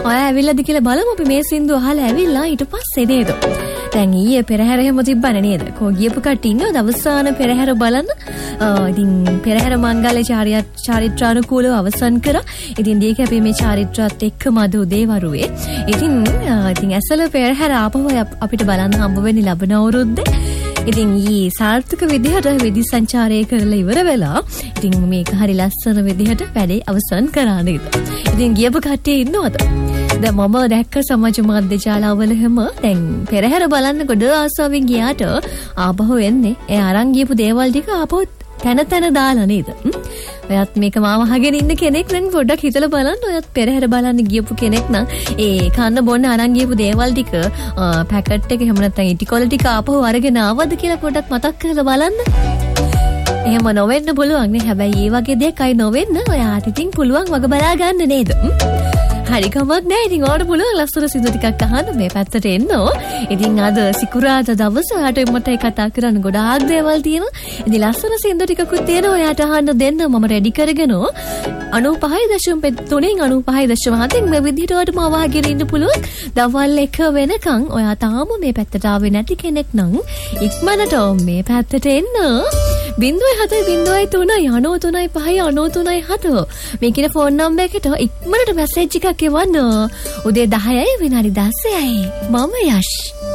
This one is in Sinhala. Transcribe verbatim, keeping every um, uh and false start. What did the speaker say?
ඔය ඇවිල්ලාද කියලා බලමු අපි මේ සින්දුව අහලා ඇවිල්ලා ඊට පස්සේ නේද. දැන් ඊයේ පෙරහැර එහෙම තිබ්බනේ නේද? කෝ ගියපු කට්ටිය ඉන්නවද අවසාන පෙරහැර බලන්න? ඉතින් පෙරහැර මංගල චාරිත්‍රානුකූලව අවසන් කරා. ඉතින් දීක අපි මේ චාරිත්‍රාත් එක්කම අද උදේ වරුවේ. ඉතින් ඉතින් ඇසල පෙරහැර ආපහු අපිට බලන්න හම්බ වෙන්නේ ලබන අවුරුද්දේ. ඉතින් ඊ සාර්ථක විදිහට විදි සංචාරය කරලා ඉවර වෙලා ඉතින් මේක හරි ලස්සන විදිහට වැඩේ අවසන් කරා නේද. ඉතින් ගියපු කට්ටිය ඉන්නවද? දැන් මම දැක්ක සමාජ මාධ්‍ය ජාලවල හැම දැන් පෙරහැර බලන්න ගොඩ ආසාවෙන් ගියාට ආපහු එන්නේ ඒ අරන් ගියපු දේවල් ටික ආපහු තන තන දාලා නේද. ඔයත් මේක මාව අහගෙන ඉන්න කෙනෙක් නම් පොඩ්ඩක් හිතලා බලන්න. ඔයත් පෙරහැර බලන්න ගියපු කෙනෙක් නම් ඒ කන්න බොන්න අරන් ගියපු දේවල් ටික පැකට් එක එහෙම නැත්නම් ඉටිකොල ටික ආපහු අරගෙන ආවද කියලා පොඩ්ඩක් මතක් කරලා බලන්න. එහෙම නොවෙන්න පුළුවන් නේ. හැබැයි මේ වගේ දෙයක් අය නොවෙන්න ඔයාට ඉතින් පුළුවන් වග බලා ගන්න නේද? හරි කමක් නෑ. ඉතින් ඔයාලට පුළුවන් ලස්සන සින්දු ටිකක් අහන්න මේ පැත්තට එන්න. ඉතින් අද සිකුරාදා දවස ඔයාට මට කතා කරන්න ගොඩාක් දේවල් තියෙනවා. ඉතින් ලස්සන සින්දු ටිකකුත් තියෙනවා ඔයාට අහන්න දෙන්න මම රෙඩි කරගෙන අනූපහයි දශම තුනෙන් අනූපහයි දශම හතෙන් මේ විදිහට ඔයාට මාව අහගෙන ඉන්න පුළුවන්. දවල් එක වෙනකන් ඔයා තාම මේ පැත්තට ආවේ නැති කෙනෙක් නම් ඉක්මනට මේ පැත්තට එන්න. බිංදුවයි හතයි බිංදුවයි තුනයි අනූ තුනයි පහයි අනූ තුනයි හත මේ කියන ෆෝන් නම්බර් එකට ඉක්මනට මැසේජ් එකක් එවන්න. උදේ දහයයි විනාඩි දහයයි මම යෂ්